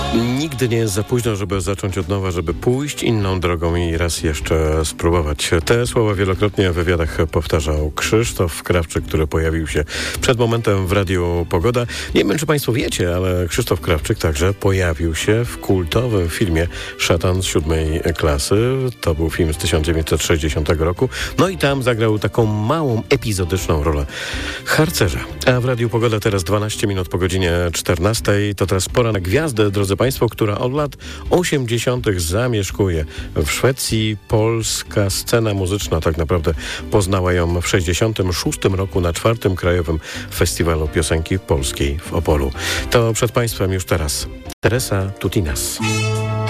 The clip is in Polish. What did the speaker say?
Nigdy nie jest za późno, żeby zacząć od nowa, żeby pójść inną drogą i raz jeszcze spróbować. Te słowa wielokrotnie w wywiadach powtarzał Krzysztof Krawczyk, który pojawił się przed momentem w Radiu Pogoda. Nie wiem, czy Państwo wiecie, ale Krzysztof Krawczyk także pojawił się w kultowym filmie Szatan z 7. klasy. To był film z 1960 roku. No i tam zagrał taką małą, epizodyczną rolę harcerza. A w Radiu Pogoda teraz 12 minut po godzinie 14. To teraz pora na gwiazdę, drodzy Państwo, która od lat 80. zamieszkuje w Szwecji. Polska scena muzyczna tak naprawdę poznała ją w 66 roku na 4. Krajowym Festiwalu Piosenki Polskiej w Opolu. To przed Państwem już teraz Teresa Tutinas.